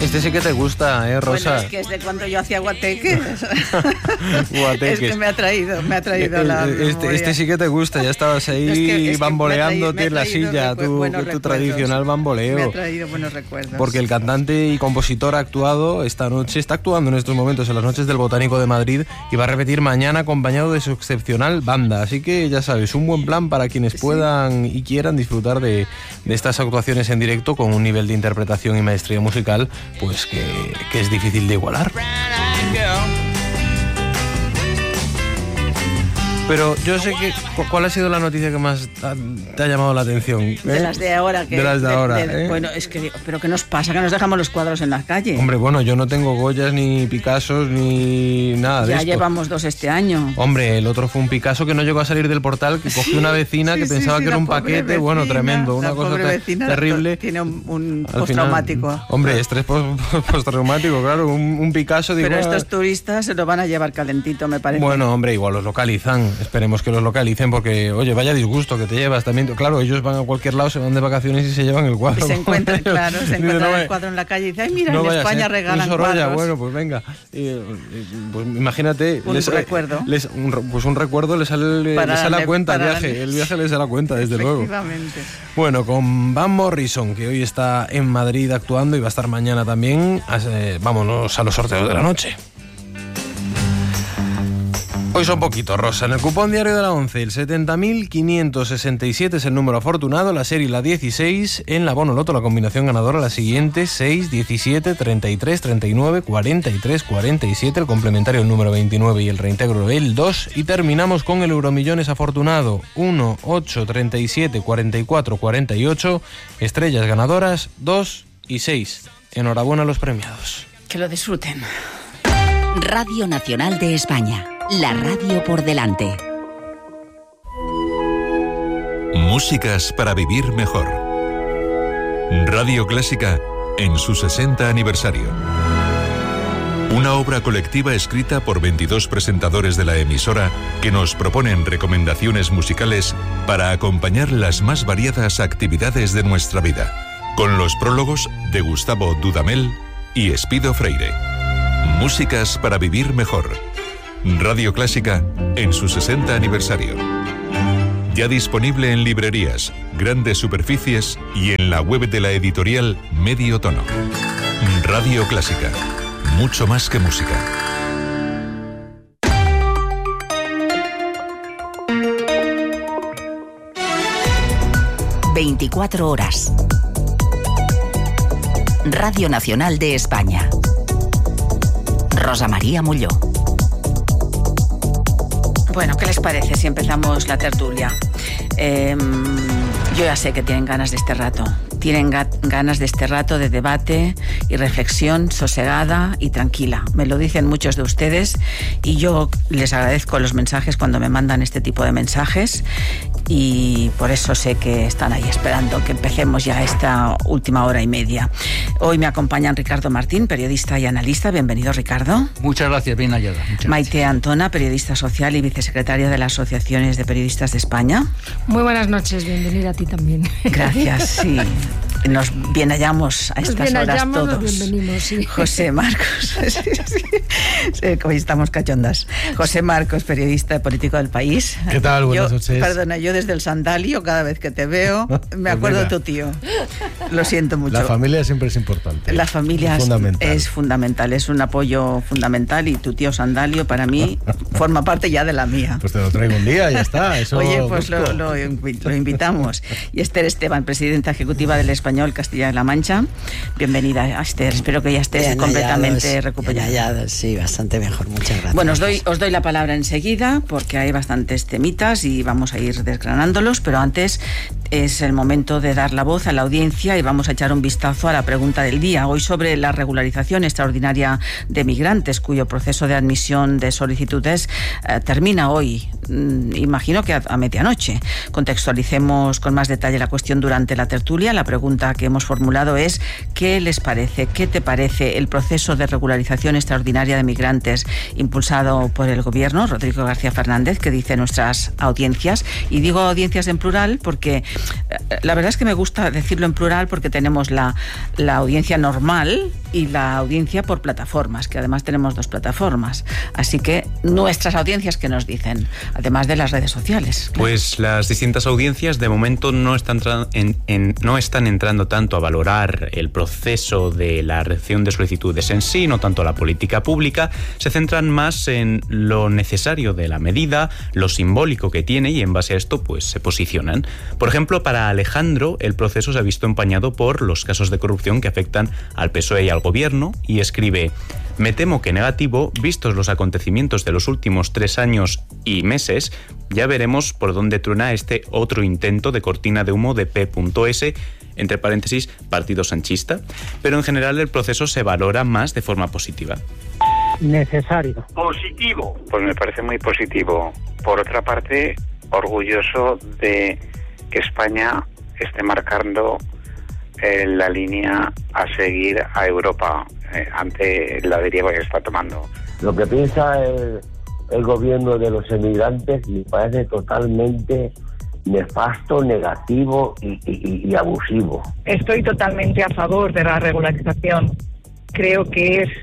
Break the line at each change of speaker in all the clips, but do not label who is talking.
Este sí que te gusta, Rosa.
Bueno, es que es de cuando yo hacía guateques.
Guateques.
Es que me ha traído la
este sí que te gusta, ya estabas ahí bamboleándote en la silla, tu tradicional bamboleo.
Me ha traído buenos recuerdos.
Porque el cantante y compositor ha actuado esta noche, está actuando en estos momentos en las noches del Botánico de Madrid y va a repetir mañana acompañado de su excepcional banda. Así que ya sabes, un buen plan para quienes puedan y quieran disfrutar de estas actuaciones en directo con un nivel de interpretación y maestría musical pues que es difícil de igualar. Pero yo sé que... ¿Cuál ha sido la noticia que más te ha llamado la atención?
De las de ahora.
De las de ahora.
Bueno, es que... ¿Pero qué nos pasa? Que nos dejamos los cuadros en la calle.
Hombre, bueno, yo no tengo Goyas, ni Picassos, ni nada de esto.
Ya llevamos 2 este año.
Hombre, el otro fue un Picasso que no llegó a salir del portal, que cogió una vecina que pensaba que era un paquete. Vecina, bueno, tremendo. Una cosa terrible.
Tiene un postraumático.
Hombre, estrés postraumático, claro. Un Picasso...
Pero estos turistas se lo van a llevar calentito, me parece.
Bueno, hombre, igual los localizan. Esperemos que los localicen porque, oye, vaya disgusto que te llevas también. Claro, ellos van a cualquier lado, se van de vacaciones y se llevan el cuadro.
Y se encuentran, claro, el cuadro en la calle y dicen, ay, mira, en España regalan cuadros.
Bueno, pues venga. Pues imagínate.
Un recuerdo.
Un recuerdo le sale a cuenta el viaje. El viaje le sale a cuenta, desde luego.
Efectivamente.
Bueno, con Van Morrison, que hoy está en Madrid actuando y va a estar mañana también, vámonos a los sorteos de la noche. Hoy son poquitos, Rosa. En el cupón diario de la 11, el 70.567 es el número afortunado, la serie la 16. En la Bono Loto, la combinación ganadora, la siguiente: 6, 17, 33, 39, 43, 47, el complementario el número 29 y el reintegro el 2. Y terminamos con el Euromillones afortunado: 1, 8, 37, 44, 48, estrellas ganadoras 2 y 6. Enhorabuena a los premiados.
Que lo disfruten.
Radio Nacional de España. La radio por delante.
Músicas para vivir mejor. Radio Clásica en su 60 aniversario. Una obra colectiva escrita por 22 presentadores de la emisora que nos proponen recomendaciones musicales para acompañar las más variadas actividades de nuestra vida. Con los prólogos de Gustavo Dudamel y Espido Freire. Músicas para vivir mejor. Radio Clásica en su 60 aniversario. Ya disponible en librerías, grandes superficies y en la web de la editorial Medio Tono. Radio Clásica. Mucho más que música.
...24 horas. Radio Nacional de España. Rosa María Molló.
Bueno, ¿qué les parece si empezamos la tertulia? Yo ya sé que tienen ganas de este rato. Tienen ganas de este rato de debate y reflexión sosegada y tranquila. Me lo dicen muchos de ustedes y yo les agradezco los mensajes cuando me mandan este tipo de mensajes y por eso sé que están ahí esperando que empecemos ya esta última hora y media. Hoy me acompañan Ricardo Martín, periodista y analista. Bienvenido, Ricardo.
Muchas gracias, bien hallada.
Maite Antona, periodista social y vicesecretaria de las Asociaciones de Periodistas de España.
Muy buenas noches, bienvenida a ti también.
Gracias, sí. Nos bien hallamos a estas horas todos.
Nos bienvenimos, sí.
José Marcos, sí, hoy estamos cachondas. José Marcos, periodista político del País.
¿Qué tal? Buenas noches.
Perdona, yo desde el Sandalio, cada vez que te veo, me acuerdo de tu tío. Lo siento mucho.
La familia siempre es importante.
La familia es fundamental, es un apoyo fundamental y tu tío Sandalio para mí forma parte ya de la mía.
Pues te lo traigo un día, ya está. Eso
oye, pues lo invitamos. Y Esther Esteban, presidenta ejecutiva del Español Castilla-La Mancha. Bienvenida, Esther. Espero que ya estés bien completamente recuperada.
Sí, bastante mejor. Muchas gracias.
Bueno, os doy la palabra enseguida porque hay bastantes temitas y vamos a ir desgranándolos, pero antes es el momento de dar la voz a la audiencia y vamos a echar un vistazo a la pregunta del día. Hoy sobre la regularización extraordinaria de migrantes cuyo proceso de admisión de solicitudes termina hoy, imagino que a medianoche. Contextualicemos con más detalle la cuestión durante la tertulia. La pregunta que hemos formulado es: ¿qué les parece? ¿Qué te parece el proceso de regularización extraordinaria de migrantes impulsado por el gobierno? Rodrigo García Fernández, que dice nuestras audiencias, y digo audiencias en plural porque la verdad es que me gusta decirlo en plural porque tenemos la audiencia normal y la audiencia por plataformas, que además tenemos 2 plataformas. Así que nuestras audiencias, ¿qué nos dicen? Además de las redes sociales. Claro.
Pues las distintas audiencias de momento no están entrando tanto a valorar el proceso de la recepción de solicitudes en sí, no tanto la política pública. Se centran más en lo necesario de la medida, lo simbólico que tiene, y en base a esto pues se posicionan. Por ejemplo, para Alejandro el proceso se ha visto empañado por los casos de corrupción que afectan al PSOE y al gobierno, y escribe: me temo que negativo, vistos los acontecimientos de los últimos 3 años y meses, ya veremos por dónde truena este otro intento de cortina de humo de P.S, entre paréntesis, partido sanchista, pero en general el proceso se valora más de forma positiva.
Necesario.
Positivo. Pues me parece muy positivo. Por otra parte, orgulloso de que España esté marcando la línea a seguir a Europa ante la deriva que está tomando.
Lo que piensa el gobierno de los emigrantes me parece totalmente nefasto, negativo y abusivo.
Estoy totalmente a favor de la regularización. Creo que es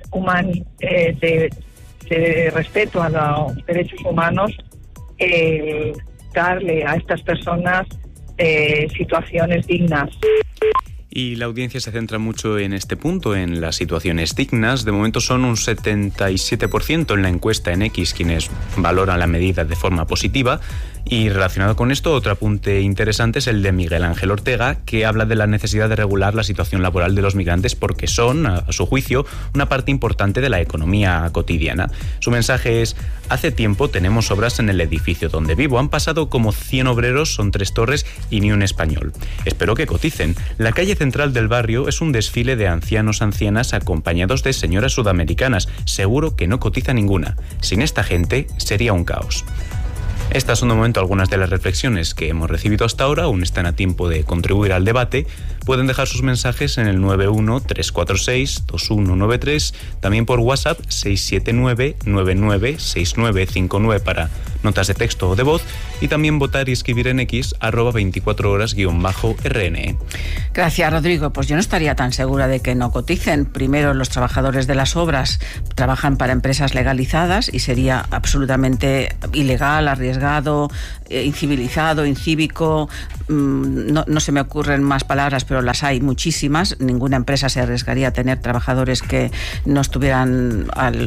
de respeto a los derechos humanos darle a estas personas situaciones dignas.
Y la audiencia se centra mucho en este punto, en las situaciones dignas. De momento son un 77% en la encuesta en X quienes valoran la medida de forma positiva. Y relacionado con esto, otro apunte interesante es el de Miguel Ángel Ortega, que habla de la necesidad de regular la situación laboral de los migrantes porque son, a su juicio, una parte importante de la economía cotidiana. Su mensaje es: hace tiempo tenemos obras en el edificio donde vivo. Han pasado como 100 obreros, son 3 torres y ni un español. Espero que coticen. La calle central del barrio es un desfile de ancianas acompañados de señoras sudamericanas. Seguro que no cotiza ninguna. Sin esta gente sería un caos. Estas son de momento algunas de las reflexiones que hemos recibido hasta ahora. Aún están a tiempo de contribuir al debate. Pueden dejar sus mensajes en el 91-346-2193, también por WhatsApp 679-996959 para notas de texto o de voz, y también votar y escribir en X @24horas_RNE.
Gracias, Rodrigo. Pues yo no estaría tan segura de que no coticen. Primero, los trabajadores de las obras trabajan para empresas legalizadas y sería absolutamente ilegal, arriesgado, incivilizado, incívico. No se me ocurren más palabras, pero las hay muchísimas. Ninguna empresa se arriesgaría a tener trabajadores que no estuvieran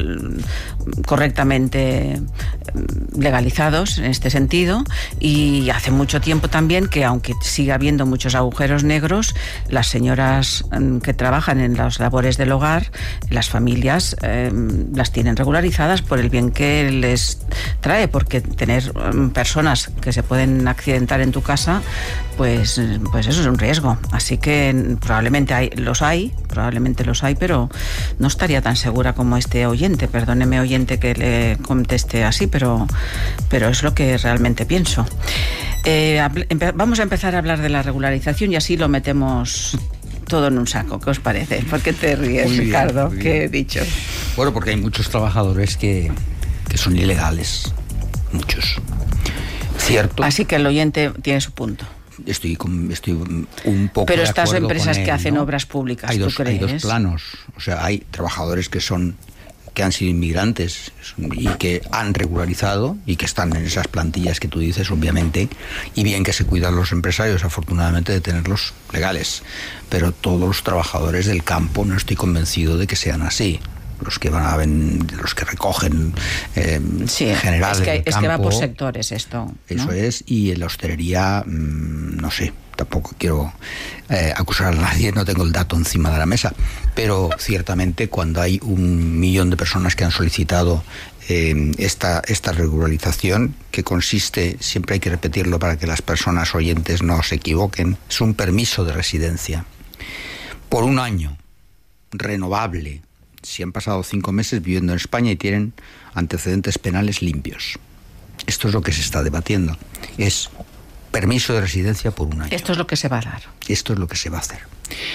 correctamente legalizados en este sentido. Y hace mucho tiempo también que, aunque siga habiendo muchos agujeros negros, las señoras que trabajan en las labores del hogar, las familias las tienen regularizadas por el bien que les trae, porque tener personas que se pueden accidentar en tu casa, pues eso es un riesgo. Así que probablemente los hay, pero no estaría tan segura como este oyente. Perdóneme, oyente, que le conteste así, pero es lo que realmente pienso. Vamos a empezar a hablar de la regularización y así lo metemos todo en un saco. ¿Qué os parece? ¿Por qué te ríes, muy Ricardo? Bien. ¿Qué he dicho?
Bueno, porque hay muchos trabajadores que son ilegales. Muchos. ¿Cierto?
Así que el oyente tiene su punto.
Estoy un poco
pero
de
estas
acuerdo
empresas
con él,
que hacen
¿no?
obras públicas,
hay
¿tú
dos
crees?
planos. O sea, hay trabajadores que han sido inmigrantes y que han regularizado y que están en esas plantillas que tú dices, obviamente, y bien que se cuidan los empresarios, afortunadamente, de tenerlos legales. Pero todos los trabajadores del campo no estoy convencido de que sean así. Los que los que recogen general del campo,
es que va por sectores esto, ¿no?
Eso es, y en la hostelería, no sé, tampoco quiero acusar a nadie, no tengo el dato encima de la mesa, pero ciertamente cuando hay 1 millón de personas que han solicitado esta regularización, que consiste, siempre hay que repetirlo para que las personas oyentes no se equivoquen, es un permiso de residencia por 1 año, renovable, si han pasado 5 meses viviendo en España y tienen antecedentes penales limpios. Esto es lo que se está debatiendo. Es permiso de residencia por 1 año.
Esto es lo que se va a dar.
Esto es lo que se va a hacer.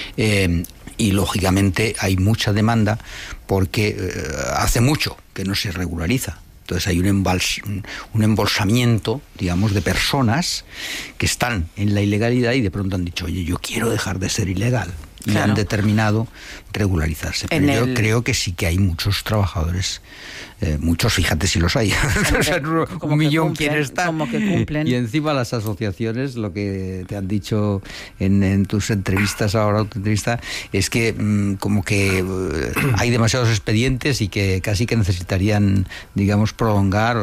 Y lógicamente hay mucha demanda porque hace mucho que no se regulariza. Entonces hay un embolsamiento, digamos, de personas que están en la ilegalidad y de pronto han dicho: oye, yo quiero dejar de ser ilegal. y han determinado regularizarse. Pero yo creo que sí que hay muchos trabajadores, muchos, fíjate si los hay, un millón quienes están,
como que cumplen.
Y encima las asociaciones, lo que te han dicho en tus entrevistas ahora, tu entrevista, es que como que hay demasiados expedientes y que casi que necesitarían, digamos, prolongar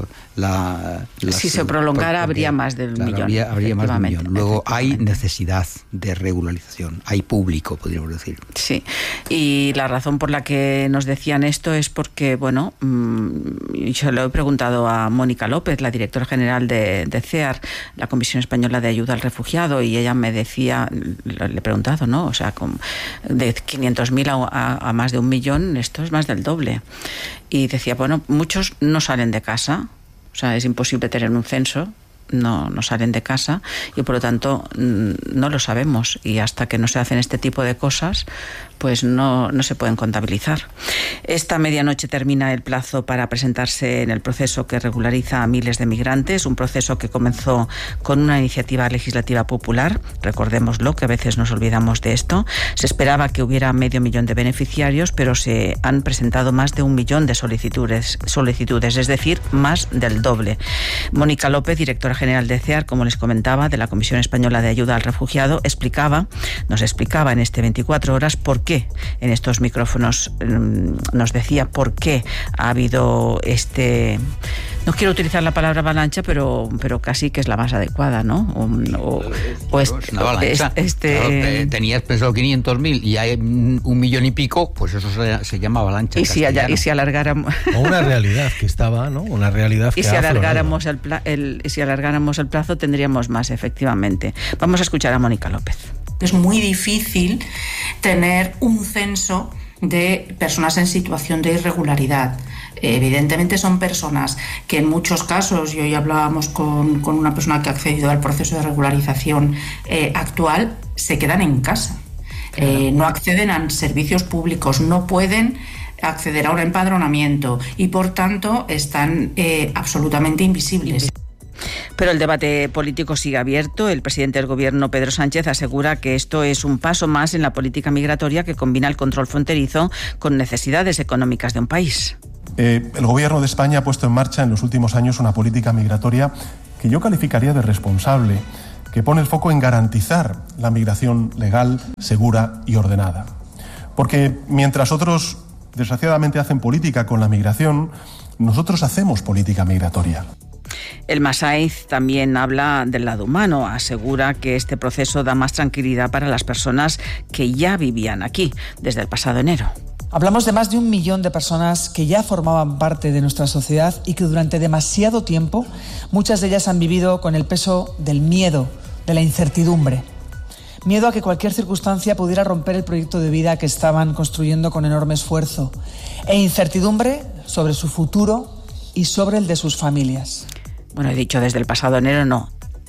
si se prolongara habría más de un millón.
Habría más de un millón. Luego hay necesidad de regularización, hay público, podríamos decir.
Sí, y la razón por la que nos decían esto es porque, bueno, yo le he preguntado a Mónica López, la directora general de CEAR, la Comisión Española de Ayuda al Refugiado, y ella me decía, le he preguntado, ¿no? O sea, de 500.000 a más de 1 millón, esto es más del doble. Y decía, bueno, muchos no salen de casa, o sea, es imposible tener un censo, no salen de casa y por lo tanto no lo sabemos, y hasta que no se hacen este tipo de cosas pues no se pueden contabilizar. Esta medianoche termina el plazo para presentarse en el proceso que regulariza a miles de migrantes, un proceso que comenzó con una iniciativa legislativa popular, recordémoslo, que a veces nos olvidamos de esto. Se esperaba que hubiera 500.000 de beneficiarios, pero se han presentado más de 1 millón de solicitudes, es decir, más del doble. Mónica López, directora general de CEAR, como les comentaba, de la Comisión Española de Ayuda al Refugiado, nos explicaba en este 24 horas por qué, en estos micrófonos nos decía por qué ha habido no quiero utilizar la palabra avalancha, pero casi que es la más adecuada, ¿no?
Es una avalancha. Claro, tenías pensado 500.000 y hay 1 millón y pico, pues eso se llama avalancha.
Y si alargáramos...
O una realidad que estaba, ¿no? Una realidad que
y si alargáramos si alargáramos el plazo tendríamos más, efectivamente. Vamos a escuchar a Mónica López.
Es muy difícil tener un censo de personas en situación de irregularidad. Evidentemente son personas que en muchos casos, y hoy hablábamos con una persona que ha accedido al proceso de regularización actual, se quedan en casa. No acceden a servicios públicos, no pueden acceder a un empadronamiento y por tanto están absolutamente invisibles.
Pero el debate político sigue abierto. El presidente del Gobierno, Pedro Sánchez, asegura que esto es un paso más en la política migratoria que combina el control fronterizo con necesidades económicas de un país.
El Gobierno de España ha puesto en marcha en los últimos años una política migratoria que yo calificaría de responsable, que pone el foco en garantizar la migración legal, segura y ordenada. Porque mientras otros, desgraciadamente, hacen política con la migración, nosotros hacemos política migratoria.
El Masaiz también habla del lado humano, asegura que este proceso da más tranquilidad para las personas que ya vivían aquí desde el pasado enero.
Hablamos de más de 1 millón de personas que ya formaban parte de nuestra sociedad y que durante demasiado tiempo muchas de ellas han vivido con el peso del miedo, de la incertidumbre. Miedo a que cualquier circunstancia pudiera romper el proyecto de vida que estaban construyendo con enorme esfuerzo. E incertidumbre sobre su futuro y sobre el de sus familias.
Bueno, he dicho desde el pasado enero, no.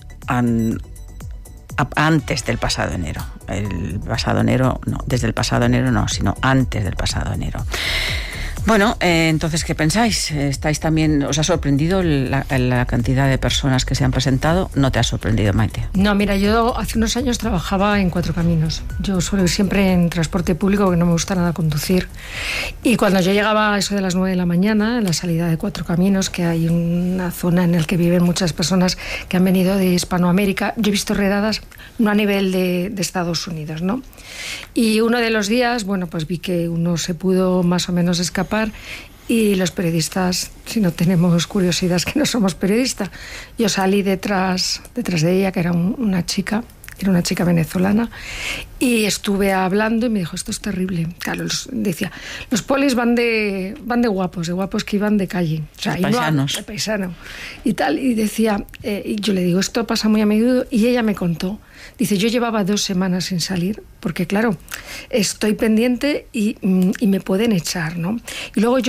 Antes del pasado enero. Desde el pasado enero no, sino antes del pasado enero. Bueno, entonces, ¿qué pensáis? ¿Estáis también, os ha sorprendido la cantidad de personas que se han presentado? ¿No te ha sorprendido, Maite?
No, mira, yo hace unos años trabajaba en Cuatro Caminos. Yo suelo ir siempre en transporte público porque no me gusta nada conducir. Y cuando yo llegaba a eso de las 9 de la mañana, en la salida de Cuatro Caminos, que hay una zona en la que viven muchas personas que han venido de Hispanoamérica, yo he visto redadas no a nivel de Estados Unidos, ¿no? Y uno de los días, bueno, pues vi que uno se pudo más o menos escapar y los periodistas, si no tenemos curiosidad, que no somos periodistas. Yo salí detrás de ella, que era una chica venezolana, y estuve hablando y me dijo, esto es terrible. Claro, decía, los polis van de guapos que iban de calle. O sea,
paisanos.
De paisano. Y tal, y decía, y yo le digo, esto pasa muy a menudo, y ella me contó. Dice, yo llevaba 2 semanas sin salir, porque claro, estoy pendiente y me pueden echar, ¿no? Y luego yo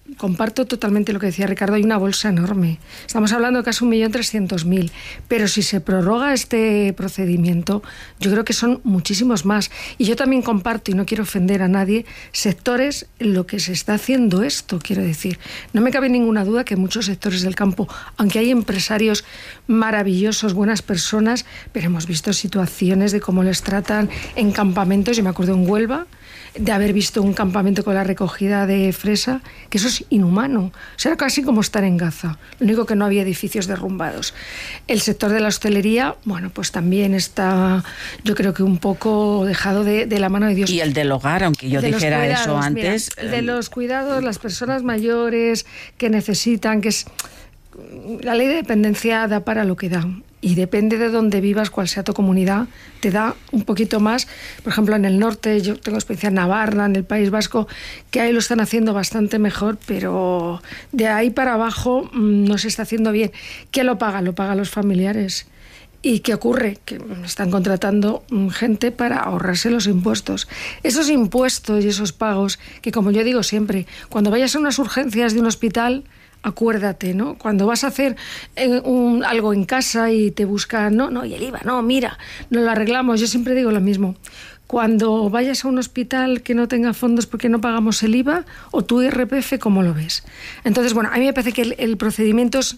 comparto totalmente lo que decía Ricardo, hay una bolsa enorme. Estamos hablando de casi 1.300.000, pero si se prorroga este procedimiento, yo creo que son muchísimos más. Y yo también comparto, y no quiero ofender a nadie, sectores en lo que se está haciendo esto, quiero decir. No me cabe ninguna duda que muchos sectores del campo, aunque hay empresarios maravillosos, buenas personas, pero hemos visto situaciones de cómo les tratan en campamentos. Yo me acuerdo en Huelva, de haber visto un campamento con la recogida de fresa, que eso es inhumano. O sea, era casi como estar en Gaza. Lo único que no había edificios derrumbados. El sector de la hostelería, bueno, pues también está, yo creo que un poco dejado de la mano de Dios.
Y el del hogar, aunque yo dijera cuidados, eso antes.
Mira, el de los cuidados, las personas mayores que necesitan, que es... La ley de dependencia da para lo que da. Y depende de dónde vivas, cuál sea tu comunidad, te da un poquito más. Por ejemplo, en el norte, yo tengo experiencia en Navarra, en el País Vasco, que ahí lo están haciendo bastante mejor, pero de ahí para abajo no se está haciendo bien. ¿Quién lo paga? Lo pagan los familiares. ¿Y qué ocurre? Que están contratando gente para ahorrarse los impuestos. Esos impuestos y esos pagos, que como yo digo siempre, cuando vayas a unas urgencias de un hospital, acuérdate, ¿no? Cuando vas a hacer algo en casa y te buscan, no, y el IVA, no, mira, nos lo arreglamos. Yo siempre digo lo mismo. Cuando vayas a un hospital que no tenga fondos porque no pagamos el IVA o tu IRPF, ¿cómo lo ves? Entonces, bueno, a mí me parece que el procedimiento es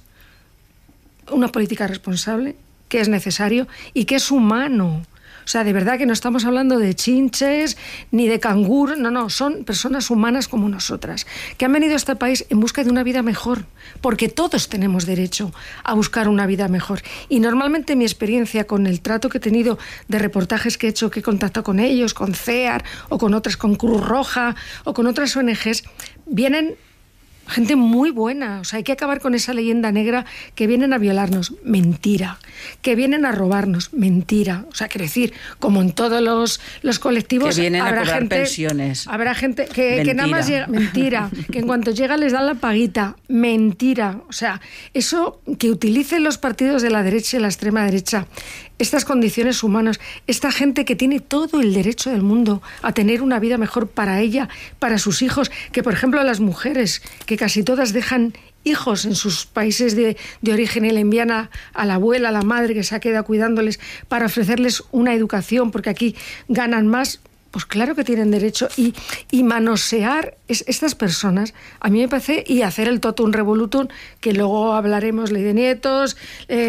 una política responsable, que es necesario y que es humano. O sea, de verdad que no estamos hablando de chinches ni de canguros, no, son personas humanas como nosotras, que han venido a este país en busca de una vida mejor, porque todos tenemos derecho a buscar una vida mejor. Y normalmente mi experiencia con el trato que he tenido de reportajes que he hecho, que he contactado con ellos, con CEAR o con otras, con Cruz Roja o con otras ONGs, vienen gente muy buena. O sea, hay que acabar con esa leyenda negra que vienen a violarnos. Mentira. Que vienen a robarnos. Mentira. O sea, quiero decir, como en todos los colectivos,
que vienen
habrá
a cobrar
gente,
pensiones.
Habrá gente que nada más llega. Mentira. Que en cuanto llega les dan la paguita. Mentira. O sea, eso que utilicen los partidos de la derecha y la extrema derecha, estas condiciones humanas, esta gente que tiene todo el derecho del mundo a tener una vida mejor para ella, para sus hijos, que por ejemplo las mujeres, que casi todas dejan hijos en sus países de origen y le envían a la abuela, a la madre que se ha quedado cuidándoles para ofrecerles una educación, porque aquí ganan más. Pues claro que tienen derecho, y manosear estas personas, a mí me parece, y hacer el totum revolutum, que luego hablaremos, ley de nietos,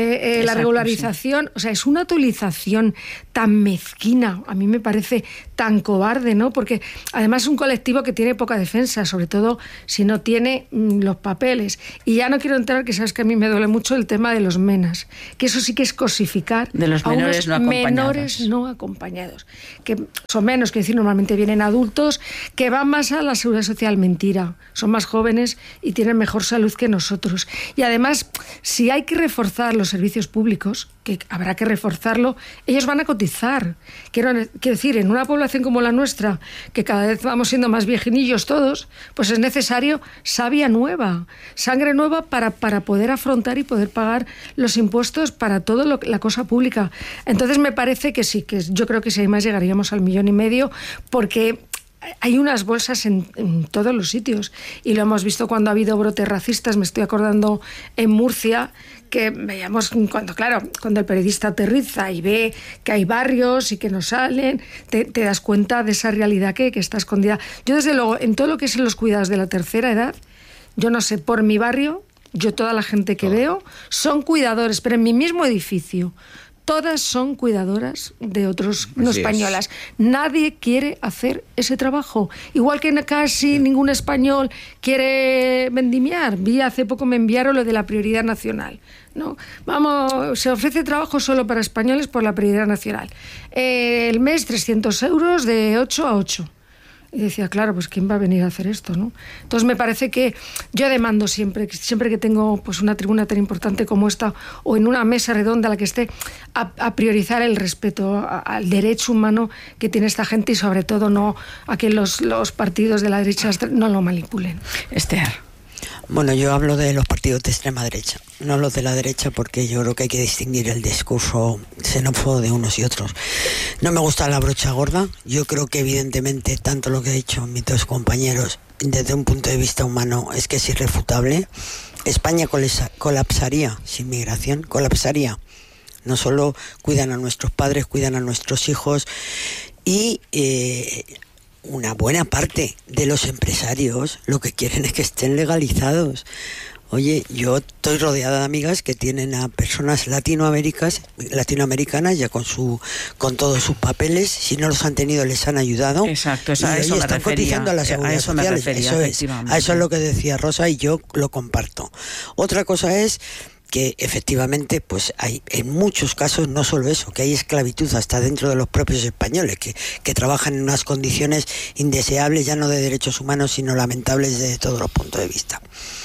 la regularización, sí. O sea, es una utilización tan mezquina, a mí me parece tan cobarde, ¿no? Porque además es un colectivo que tiene poca defensa, sobre todo si no tiene los papeles. Y ya no quiero entrar, que sabes que a mí me duele mucho el tema de los menas, que eso sí que es cosificar
de los menores
no acompañados, que son menos, que decir, normalmente vienen adultos que van más a la seguridad social. Mentira, son más jóvenes y tienen mejor salud que nosotros. Y además, si hay que reforzar los servicios públicos, que habrá que reforzarlo, ellos van a cotizar. Quiero decir, en una población como la nuestra, que cada vez vamos siendo más viejinillos todos, pues es necesario savia nueva, sangre nueva para poder afrontar y poder pagar los impuestos para toda la cosa pública. Entonces me parece que sí, que yo creo que si hay más llegaríamos al 1,5 millones, porque hay unas bolsas en todos los sitios, y lo hemos visto cuando ha habido brotes racistas. Me estoy acordando en Murcia, que veíamos cuando el periodista aterriza y ve que hay barrios y que no salen, te das cuenta de esa realidad que está escondida. Yo, desde luego, en todo lo que es los cuidados de la tercera edad, yo no sé, por mi barrio, yo toda la gente que veo son cuidadores, pero en mi mismo edificio todas son cuidadoras de otros, no españolas. Nadie quiere hacer ese trabajo. Igual que casi ningún español quiere vendimiar. Hace poco me enviaron lo de la prioridad nacional, ¿no? Vamos, se ofrece trabajo solo para españoles por la prioridad nacional. El mes 300 euros de 8 a 8. Y decía, claro, pues ¿quién va a venir a hacer esto, no? Entonces me parece que yo demando siempre que tengo pues una tribuna tan importante como esta, o en una mesa redonda a la que esté, a priorizar el respeto al derecho humano que tiene esta gente, y sobre todo no a que los partidos de la derecha no lo manipulen.
Esther.
Bueno, yo hablo de los partidos de extrema derecha, no los de la derecha, porque yo creo que hay que distinguir el discurso xenófobo de unos y otros. No me gusta la brocha gorda. Yo creo que evidentemente tanto lo que ha dicho mis dos compañeros desde un punto de vista humano es que es irrefutable. España colapsaría sin migración, colapsaría. No solo cuidan a nuestros padres, cuidan a nuestros hijos y una buena parte de los empresarios lo que quieren es que estén legalizados. Oye, yo estoy rodeada de amigas que tienen a personas latinoamericanas ya con todos sus papeles. Si no los han tenido, les han ayudado.
Exacto,
y
a eso me
están
refería,
cotizando a la seguridad social. A eso es lo que decía Rosa, y yo lo comparto. Otra cosa es que efectivamente pues hay en muchos casos no solo eso, que hay esclavitud hasta dentro de los propios españoles que trabajan en unas condiciones indeseables, ya no de derechos humanos sino lamentables desde todos los puntos de vista.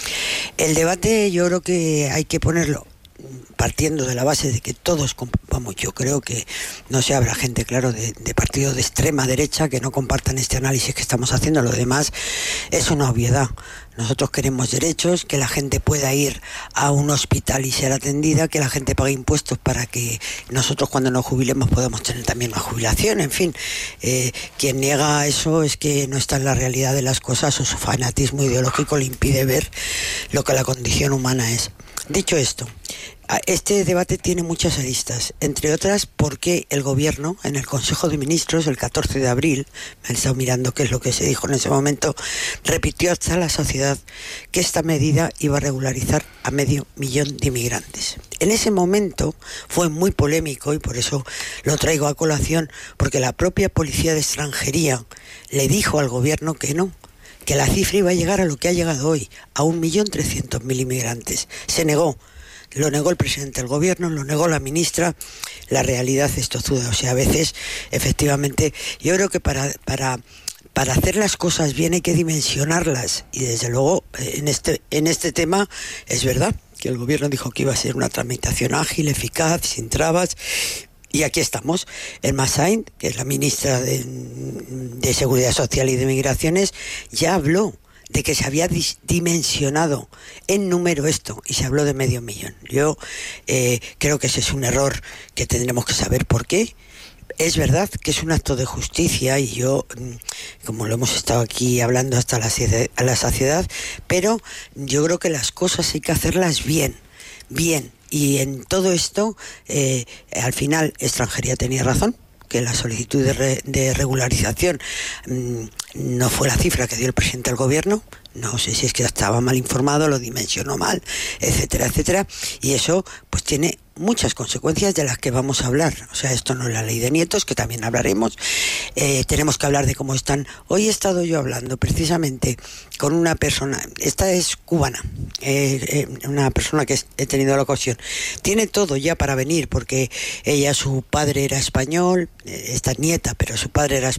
El debate yo creo que hay que ponerlo partiendo de la base de que todos, vamos, yo creo que no se habrá gente, claro, de partidos de extrema derecha que no compartan este análisis que estamos haciendo. Lo demás es una obviedad. Nosotros queremos derechos, que la gente pueda ir a un hospital y ser atendida, que la gente pague impuestos para que nosotros cuando nos jubilemos podamos tener también una jubilación. En fin, quien niega eso es que no está en la realidad de las cosas, o su fanatismo ideológico le impide ver lo que la condición humana es. Dicho esto, este debate tiene muchas aristas, entre otras porque el gobierno en el Consejo de Ministros el 14 de abril, me han estado mirando qué es lo que se dijo en ese momento, repitió hasta la sociedad que esta medida iba a regularizar a 500.000 de inmigrantes. En ese momento fue muy polémico y por eso lo traigo a colación, porque la propia Policía de Extranjería le dijo al gobierno que no, que la cifra iba a llegar a lo que ha llegado hoy, a 1.300.000 inmigrantes. Se negó. Lo negó el presidente del gobierno, lo negó la ministra. La realidad es tozuda. O sea, a veces, efectivamente, yo creo que para hacer las cosas bien hay que dimensionarlas. Y desde luego, en este tema, es verdad que el gobierno dijo que iba a ser una tramitación ágil, eficaz, sin trabas. Y aquí estamos. Elma Sainz, que es la ministra de Seguridad Social y de Migraciones, ya habló de que se había dimensionado en número esto y se habló de 500.000. Yo creo que ese es un error que tendremos que saber por qué. Es verdad que es un acto de justicia y yo, como lo hemos estado aquí hablando hasta la saciedad, pero yo creo que las cosas hay que hacerlas bien. Y en todo esto, al final, Extranjería tenía razón, que la solicitud de regularización no fue la cifra que dio el presidente del gobierno. No sé si es que estaba mal informado, lo dimensionó mal, etcétera, etcétera. Y eso pues tiene muchas consecuencias de las que vamos a hablar. O sea, esto no es la ley de nietos, que también hablaremos. Tenemos que hablar de cómo están. Hoy he estado yo hablando precisamente con una persona, esta es cubana, una persona que he tenido la ocasión. Tiene todo ya para venir, porque su padre era español, esta es nieta, pero su padre era